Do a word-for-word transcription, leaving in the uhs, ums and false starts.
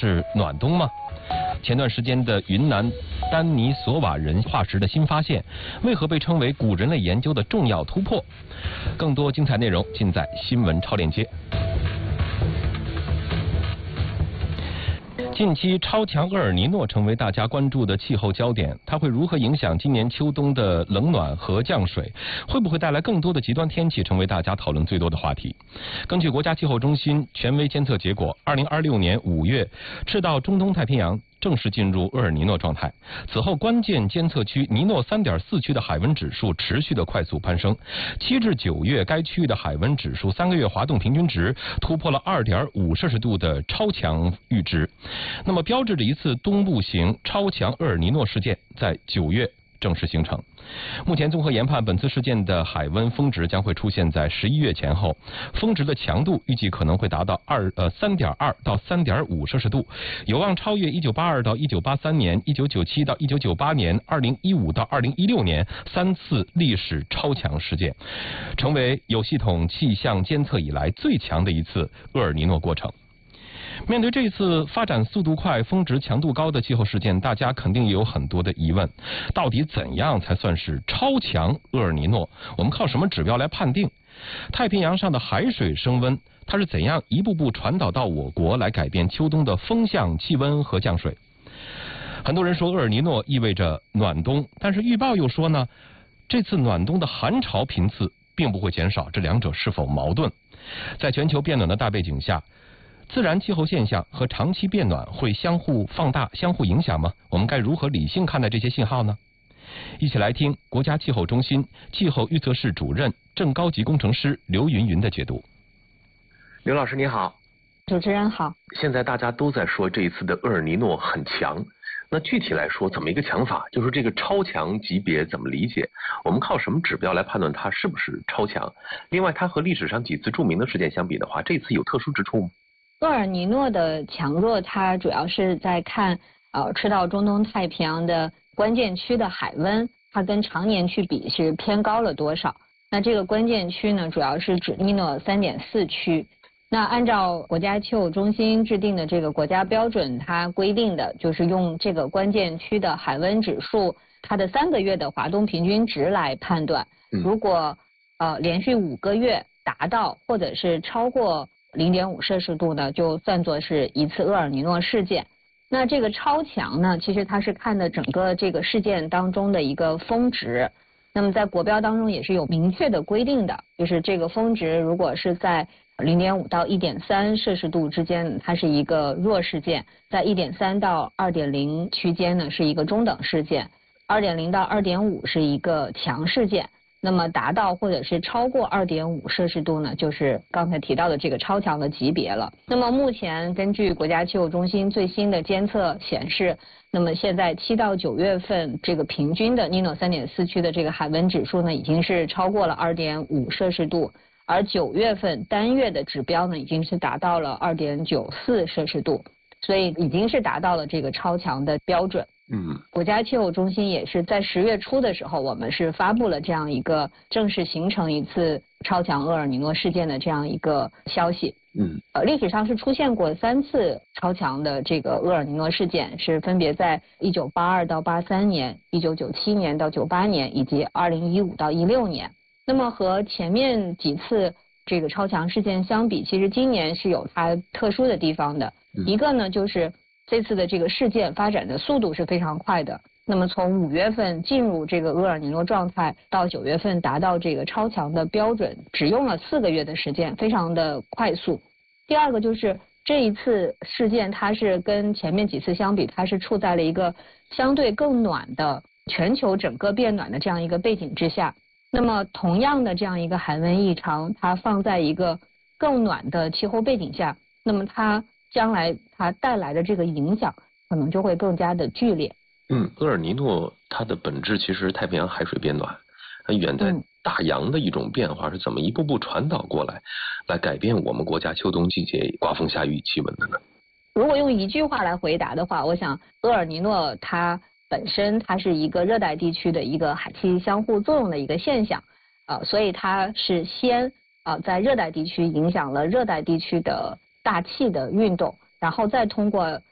是暖冬吗？前段时间的云南丹尼索瓦人化石的新发现，为何被称为古人类研究的重要突破？更多精彩内容尽在新闻超链接。近期超强厄尔尼诺成为大家关注的气候焦点，它会如何影响今年秋冬的冷暖和降水？会不会带来更多的极端天气，成为大家讨论最多的话题。根据国家气候中心权威监测结果，二零二六年五月，赤道中东太平洋正式进入厄尔尼诺状态。此后，关键监测区尼诺 三点四 区的海温指数持续的快速攀升。七至九月，该区域的海温指数三个月滑动平均值突破了 二点五 摄氏度的超强阈值，那么标志着一次东部型超强厄尔尼诺事件在九月正式形成。目前综合研判，本次事件的海温峰值将会出现在十一月前后，峰值的强度预计可能会达到二呃 三点二 到 三点五 摄氏度，有望超越一九八二到一九八三年、一九九七到一九九八年、二零一五到二零一六年三次历史超强事件，成为有系统气象监测以来最强的一次厄尔尼诺过程。面对这次发展速度快、峰值强度高的气候事件，大家肯定也有很多的疑问：到底怎样才算是超强厄尔尼诺？我们靠什么指标来判定？太平洋上的海水升温，它是怎样一步步传导到我国，来改变秋冬的风向、气温和降水？很多人说厄尔尼诺意味着暖冬，但是预报又说呢，这次暖冬的寒潮频次并不会减少，这两者是否矛盾？在全球变暖的大背景下，自然气候现象和长期变暖会相互放大、相互影响吗？我们该如何理性看待这些信号呢？一起来听国家气候中心气候预测室主任、正高级工程师刘云云的解读。 刘老师你好。 主持人好。 现在大家都在说这一次的厄尔尼诺很强，那具体来说怎么一个强法？就是这个超强级别怎么理解？我们靠什么指标来判断它是不是超强？另外，它和历史上几次著名的事件相比的话，这次有特殊之处吗？ 厄尔尼诺的强弱，它主要是在看呃赤道中东太平洋的关键区的海温，它跟常年去比是偏高了多少。那这个关键区呢，主要是指尼诺 三点四 区。那按照国家气候中心制定的这个国家标准，它规定的就是用这个关键区的海温指数，它的三个月的滑动平均值来判断。如果呃连续五个月达到或者是超过零点五 摄氏度呢，就算作是一次厄尔尼诺事件。那这个超强呢，其实它是看的整个这个事件当中的一个峰值。那么在国标当中也是有明确的规定的，就是这个峰值如果是在 零点五 到 一点三 摄氏度之间，它是一个弱事件；在 一点三 到 二点零 区间呢，是一个中等事件； 二点零 到 二点五 是一个强事件。那么达到或者是超过 二点五 摄氏度呢，就是刚才提到的这个超强的级别了。那么目前根据国家气候中心最新的监测显示，那么现在七到九月份这个平均的尼诺 三点四 区的这个海温指数呢，已经是超过了 二点五 摄氏度，而九月份单月的指标呢，已经是达到了 二点九四 摄氏度，所以已经是达到了这个超强的标准。 嗯， 国家气候中心也是在十月初的时候，我们是发布了这样一个正式形成一次超强厄尔尼诺事件的这样一个消息。 嗯， 呃，历史上是出现过三次超强的这个厄尔尼诺事件，是分别在一九八二到八三年、一九九七年到九八年以及二零一五到一六年。那么和前面几次这个超强事件相比，其实今年是有它特殊的地方的。 嗯、 一个呢就是这次的这个事件发展的速度是非常快的，那么从五月份进入这个厄尔尼诺状态到九月份达到这个超强的标准，只用了四个月的时间，非常的快速。第二个就是这一次事件，它是跟前面几次相比，它是处在了一个相对更暖的全球整个变暖的这样一个背景之下。那么同样的这样一个海温异常，它放在一个更暖的气候背景下，那么它将来它带来的这个影响可能就会更加的剧烈。 嗯，厄尔尼诺它的本质其实太平洋海水变暖，它远在大洋的一种变化是怎么一步步传导过来，来改变我们国家秋冬季节刮风下雨气温的呢？ 如果用一句话来回答的话，我想厄尔尼诺它本身它是一个热带地区的一个海气相互作用的一个现象，呃，所以它是先啊、呃、在热带地区影响了热带地区的大气的运动，然后再通过